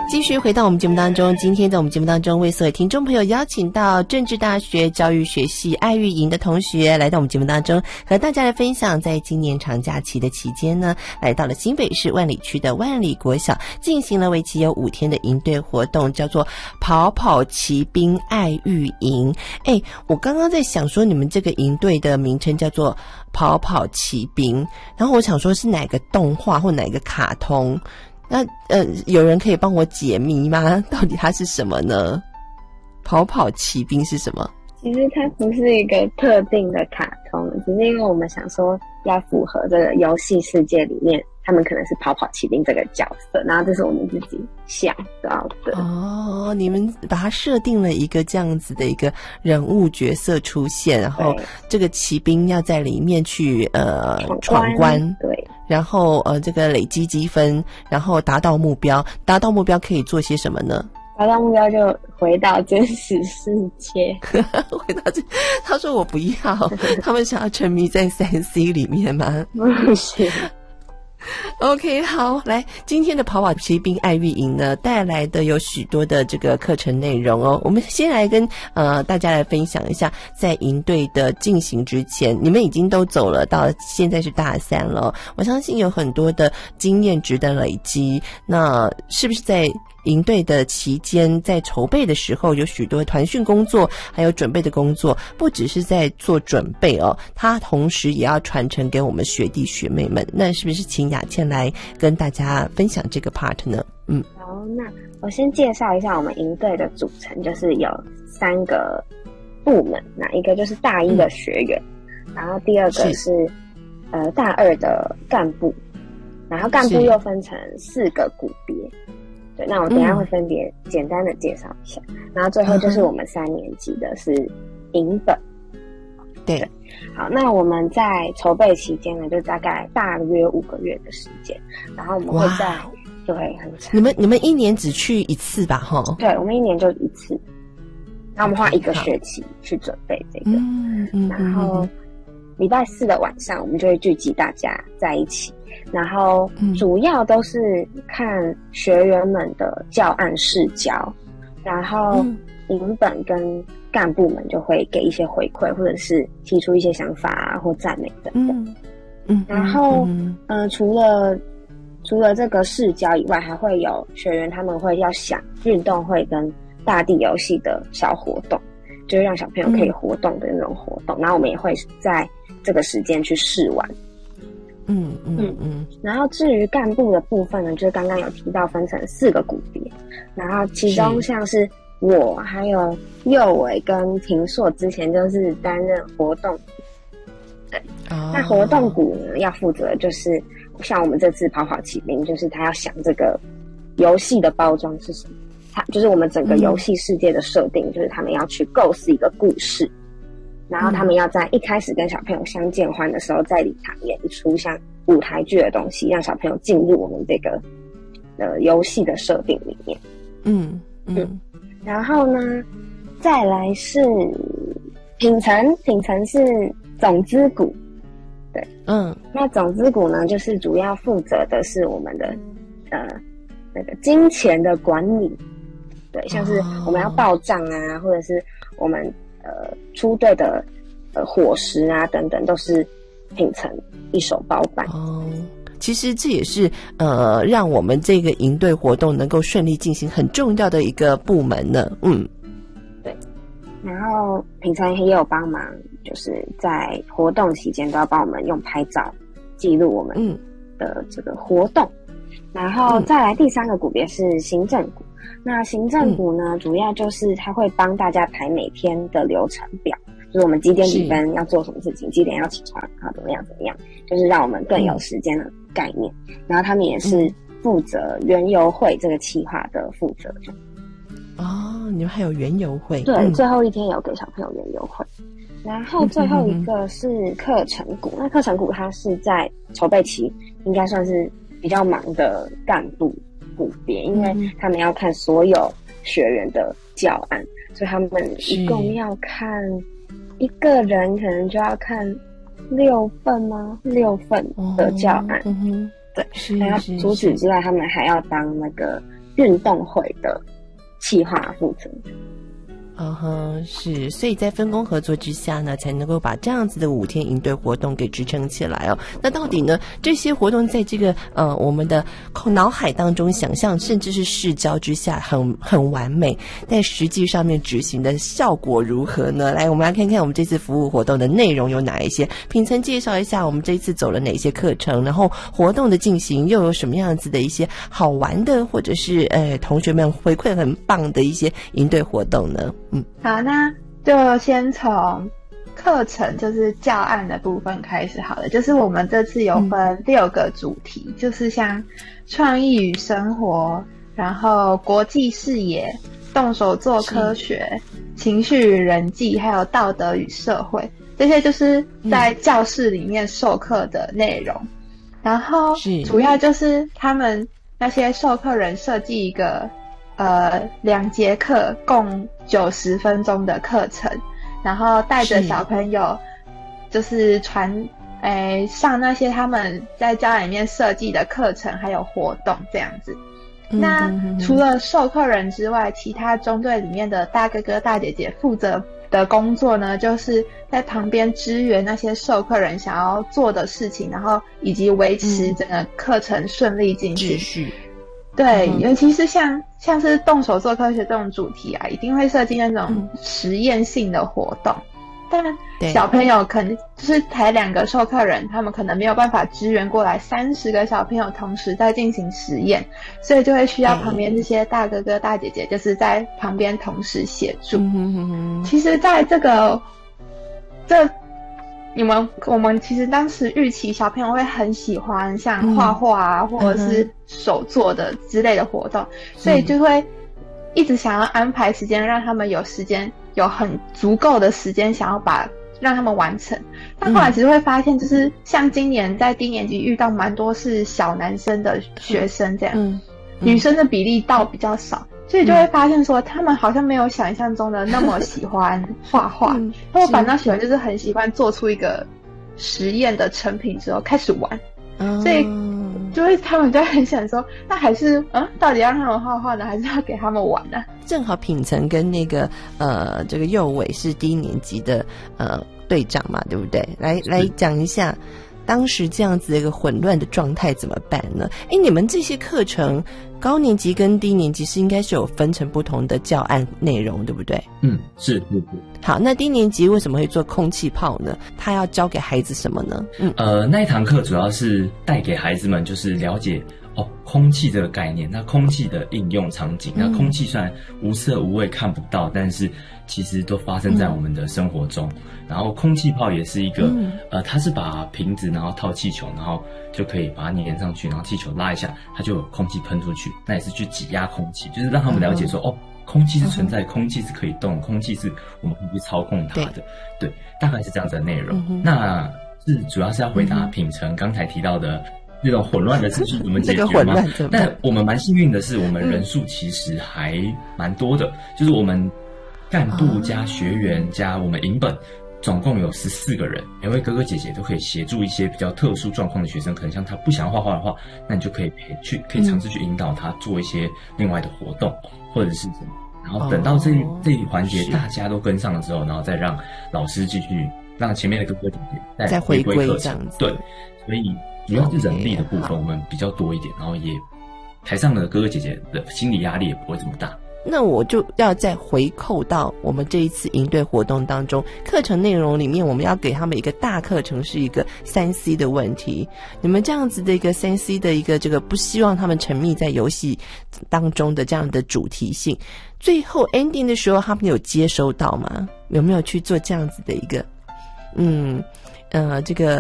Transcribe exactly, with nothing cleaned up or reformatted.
继续回到我们节目当中，今天在我们节目当中为所有听众朋友邀请到政治大学教育学系爱育营的同学来到我们节目当中，和大家来分享在今年长假期的期间呢，来到了新北市万里区的万里国小，进行了为期有五天的营队活动，叫做跑跑骑兵爱育营。哎，我刚刚在想说你们这个营队的名称叫做跑跑骑兵，然后我想说是哪个动画或哪个卡通，那呃，有人可以帮我解谜吗？到底它是什么呢？跑跑骑兵是什么？ 其实它不是一个特定的卡通，只是因为我们想说要符合这个游戏世界里面，他们可能是跑跑骑兵这个角色，然后这是我们自己想到的。 哦，你们把它设定了一个这样子的一个人物角色出现，然后这个骑兵要在里面去呃闯关， 对。 然后呃，这个累积积分，然后达到目标。达到目标可以做些什么呢？ 达到目标就回到真实世界。 回到这，他说我不要，他们想要沉迷在三 C 里面吗？ 不行。 OK， 好，来，今天的跑跑骑兵爱育营呢，带来的有许多的这个课程内容哦。我们先来跟呃大家来分享一下，在营队的进行之前，你们已经都走了，到现在是大三了，我相信有很多的经验值的累积。那是不是在营队的期间，在筹备的时候有许多团训工作，还有准备的工作，不只是在做准备哦，他同时也要传承给我们学弟学妹们。那是不是请雅倩来跟大家分享这个 part 呢？嗯， 好，那我先介绍一下我们营队的组成，就是有三个部门，那一个就是大一的学员，嗯、然后第二个是, 是呃大二的干部，然后干部又分成四个股别。对，那我等一下会分别简单的介绍一下，嗯、然后最后就是我们三年级的是营本。 对， 好，那我们在筹备期间呢，就大概大约五个月的时间，然后我们会在对很长。 你们你们一年只去一次吧？哈， 对，我们一年就一次，那我们花一个学期去准备这个， 嗯嗯， 然后礼拜四的晚上，我们就会聚集大家在一起。然后主要都是看学员们的教案试教，然后营本跟干部们就会给一些回馈，或者是提出一些想法啊或赞美等等。 嗯嗯， 然后嗯、呃，除了除了这个试教以外，还会有学员他们会要想运动会跟大地游戏的小活动，就是让小朋友可以活动的那种活动。嗯、然后我们也会在这个时间去试玩。 嗯嗯嗯， 然后至于干部的部分呢，就是刚刚有提到分成四个股别，然后其中像是我还有佑伟跟平硕之前就是担任活动，对，哦、那活动股呢要负责就是像我们这次跑跑骑兵，就是他要想这个游戏的包装是什么，他就是我们整个游戏世界的设定，嗯、就是他们要去构思一个故事。然后他们要在一开始跟小朋友相见欢的时候，在礼堂演一出像舞台剧的东西，让小朋友进入我们这个呃游戏的设定里面。 嗯 嗯, 嗯。 然后呢，再来是品成，品成是种子股，对， 嗯。那种子股呢，就是主要负责的是我们的呃那个金钱的管理，对，像是我们要报账啊，哦、或者是我们。呃，出队的呃伙食啊等等，都是品成一手包办。 哦，其实这也是呃让我们这个营队活动能够顺利进行很重要的一个部门呢。嗯， 对。然后品成也有帮忙，就是在活动期间都要帮我们用拍照记录我们的这个活动。嗯、然后再来第三个股别是行政股。那行政股呢，嗯、主要就是它会帮大家排每天的流程表，就是我们几点几分要做什么事情，几点要起床啊，怎么样怎么样，就是让我们更有时间的概念。嗯、然后他们也是负责园游会这个企划的负责。 哦，你们还有园游会？ 对， 嗯、 最后一天有给小朋友园游会。然后最后一个是课程股，嗯、那课程股它是在筹备期，应该算是比较忙的干部。股别，因为他们要看所有学员的教案，所以他们一共要看一个人可能就要看六份吗？六份的教案， 哦嗯、 对。然后除此之外，他们还要当那个运动会的企划负责。 嗯哼，是，所以在分工合作之下呢，才能够把这样子的五天营队活动给支撑起来哦。那到底呢，这些活动在这个呃我们的脑海当中想象，甚至是视交之下，很很完美，但实际上面执行的效果如何呢？来，我们来看看我们这次服务活动的内容有哪一些。品岑介绍一下我们这一次走了哪些课程，然后活动的进行又有什么样子的一些好玩的，或者是呃同学们回馈很棒的一些营队活动呢？嗯， 好，那就先从课程就是教案的部分开始好了。就是我们这次有分六个主题，嗯、就是像创意与生活，然后国际视野、动手做科学、情绪与人际，还有道德与社会，这些就是在教室里面授课的内容。嗯、然后主要就是他们那些授课人设计一个呃两节课共九十分钟的课程，然后带着小朋友就是传诶上那些他们在家里面设计的课程还有活动这样子。嗯、那除了授课人之外，其他中队里面的大哥哥大姐姐负责的工作呢，就是在旁边支援那些授课人想要做的事情，然后以及维持整个课程顺利进行。嗯对，尤其是像像是动手做科学这种主题啊，一定会设计那种实验性的活动。嗯、但小朋友可能就是才两个授课人，他们可能没有办法支援过来三十个小朋友同时在进行实验，所以就会需要旁边这些大哥哥大姐姐就是在旁边同时协助。嗯、其实在这个这你们我们其实当时预期小朋友会很喜欢像画画啊、嗯、或者是手做的之类的活动、嗯、所以就会一直想要安排时间让他们有时间有很足够的时间想要把让他们完成。但后来其实会发现就是像今年在低年级遇到蛮多是小男生的学生这样、嗯嗯、女生的比例倒比较少，所以就会发现说他们好像没有想象中的那么喜欢画画、嗯、他们反倒喜欢就是很喜欢做出一个实验的成品之后开始玩、嗯、所以就会他们就很想说那还是嗯，到底要让他们画画呢还是要给他们玩呢？ 正好品岑跟那个呃这个幼伟是低年级的呃队长嘛，对不对？来来讲一下当时这样子的一个混乱的状态怎么办呢？诶，你们这些课程高年级跟低年级是应该是有分成不同的教案内容，对不对？ 嗯，是是是。 好，那低年级为什么会做空气炮呢？他要教给孩子什么呢？嗯， 呃，那一堂课主要是带给孩子们就是了解哦，空气这个概念，那空气的应用场景，那空气虽然无色无味看不到，但是其实都发生在我们的生活中。嗯、然后空气炮也是一个，嗯、呃，它是把瓶子然后套气球，然后就可以把它粘上去，然后气球拉一下，它就有空气喷出去。那也是去挤压空气，就是让他们了解说，嗯、哦，空气是存在，嗯、空气是可以动，空气是我们可以去操控它的。对，对，大概是这样子的内容。嗯、那是主要是要回答品岑刚才提到的。那种混乱的秩序怎么解决吗？但我们蛮幸运的是，我们人数其实还蛮多的，嗯、就是我们干部加学员加我们营本，总共有十四个人。每位哥哥姐姐都可以协助一些比较特殊状况的学生，可能像他不想画画的话，那你就可以陪去，可以尝试去引导他做一些另外的活动，或者是什么。然后等到这、哦、这一环节大家都跟上了之后，然后再让老师继续让前面的哥哥姐姐再回归课程。对，所以。主要是人力的部分我们比较多一点，然后也台上的哥哥姐姐的心理压力也不会这么大。 那我就要再回扣到我们这一次营队活动当中，课程内容里面我们要给他们一个大课程是一个 三 C 的问题。你们这样子的一个 三 C 的一个这个不希望他们沉迷在游戏当中的这样的主题性，最后 ending 的时候他们有接收到吗？有没有去做这样子的一个嗯呃这个